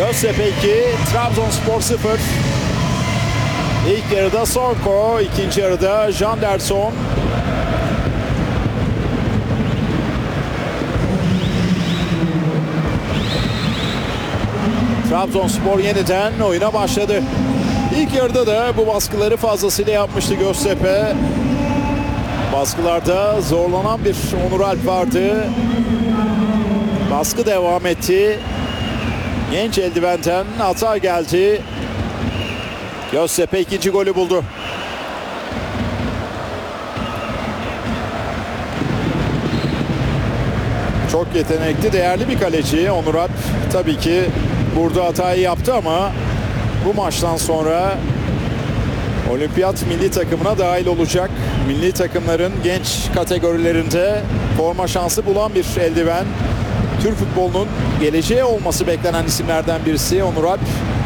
Göztepe 2, Trabzonspor 0. İlk yarıda Sorko, ikinci yarıda Janderson. Trabzonspor yeniden oyuna başladı. İlk yarıda da bu baskıları fazlasıyla yapmıştı Göztepe. Baskılarda zorlanan bir Onur Alp vardı. Baskı devam etti. Genç eldivenden hata geldi. Göztepe ikinci golü buldu. Çok yetenekli, değerli bir kaleci Onur Alp. Tabii ki burada hatayı yaptı ama bu maçtan sonra olimpiyat milli takımına dahil olacak. Milli takımların genç kategorilerinde forma şansı bulan bir eldiven. Türk futbolunun geleceği olması beklenen isimlerden birisi Onur Alp.